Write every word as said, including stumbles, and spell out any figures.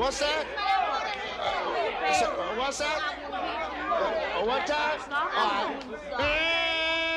What's that? So, what's that? Uh, One time? All right.